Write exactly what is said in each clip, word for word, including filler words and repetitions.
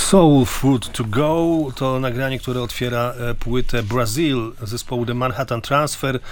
Soul Food to Go to nagranie, które otwiera płytę Brazil zespołu The Manhattan Transfer.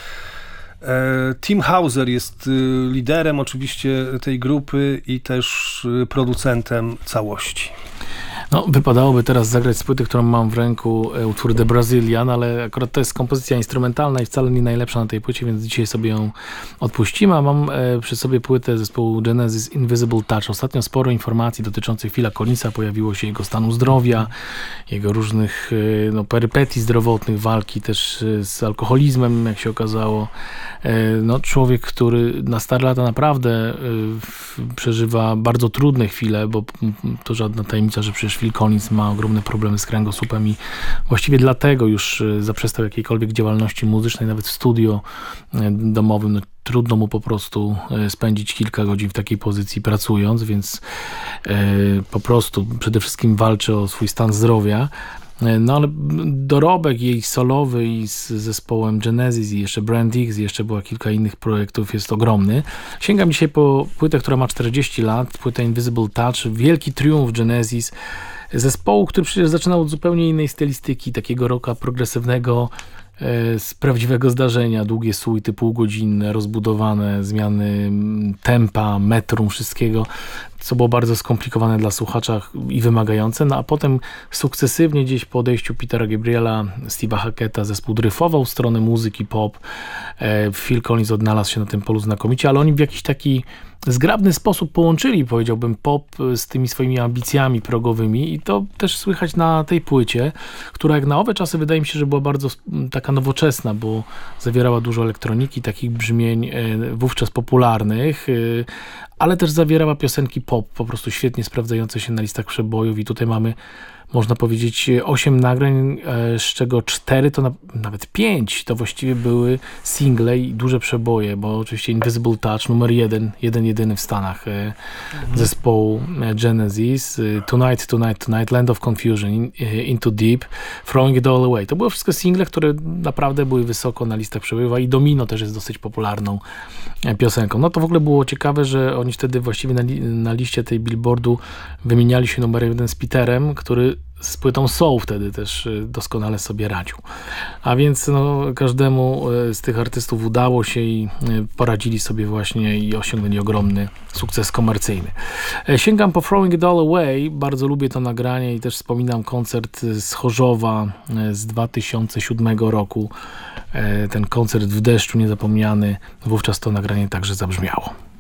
Tim Hauser jest liderem oczywiście tej grupy i też producentem całości. No, wypadałoby teraz zagrać z płyty, którą mam w ręku, utwór The Brazilian, ale akurat to jest kompozycja instrumentalna i wcale nie najlepsza na tej płycie, więc dzisiaj sobie ją odpuścimy, a mam e, przy sobie płytę zespołu Genesis Invisible Touch. Ostatnio sporo informacji dotyczących Phila Collinsa pojawiło się, jego stanu zdrowia, jego różnych e, no, perypetii zdrowotnych, walki też e, z alkoholizmem, jak się okazało. E, no, człowiek, który na stare lata naprawdę e, w, przeżywa bardzo trudne chwile, bo to żadna tajemnica, że przecież Phil Collins ma ogromne problemy z kręgosłupem i właściwie dlatego już zaprzestał jakiejkolwiek działalności muzycznej, nawet w studio domowym. No, trudno mu po prostu spędzić kilka godzin w takiej pozycji pracując, więc e, po prostu przede wszystkim walczy o swój stan zdrowia. No ale dorobek jej solowy i z zespołem Genesis i jeszcze Brand X i jeszcze było kilka innych projektów jest ogromny. Sięgam dzisiaj po płytę, która ma czterdzieści lat, płytę Invisible Touch, wielki triumf Genesis, zespołu, który przecież zaczynał od zupełnie innej stylistyki, takiego rocka progresywnego, z prawdziwego zdarzenia, długie suity półgodzinne, rozbudowane zmiany tempa, metrum, wszystkiego, co było bardzo skomplikowane dla słuchacza i wymagające, no a potem sukcesywnie gdzieś po odejściu Petera Gabriela, Steve'a Hacketta zespół dryfował w stronę muzyki pop. Phil Collins odnalazł się na tym polu znakomicie, ale oni w jakiś taki zgrabny sposób połączyli, powiedziałbym, pop z tymi swoimi ambicjami progowymi i to też słychać na tej płycie, która jak na owe czasy wydaje mi się, że była bardzo taka nowoczesna, bo zawierała dużo elektroniki, takich brzmień wówczas popularnych, ale też zawierała piosenki pop, po prostu świetnie sprawdzające się na listach przebojów i tutaj mamy, można powiedzieć, osiem nagrań, z czego cztery to na, nawet pięć to właściwie były single i duże przeboje, bo oczywiście Invisible Touch numer jeden, jeden jedyny w Stanach mhm. zespołu Genesis, Tonight, Tonight, Tonight, Land of Confusion, in, Into Deep, Throwing It All Away. To były wszystko single, które naprawdę były wysoko na listach przebojów, i Domino też jest dosyć popularną piosenką. No to w ogóle było ciekawe, że oni wtedy właściwie na, li, na liście tej Billboardu wymieniali się numerem jeden z Peterem, który z płytą Soul wtedy też doskonale sobie radził. A więc no, każdemu z tych artystów udało się i poradzili sobie właśnie i osiągnęli ogromny sukces komercyjny. Sięgam po Throwing It All Away, bardzo lubię to nagranie i też wspominam koncert z Chorzowa z dwa tysiące siódmego roku. Ten koncert w deszczu niezapomniany, wówczas to nagranie także zabrzmiało.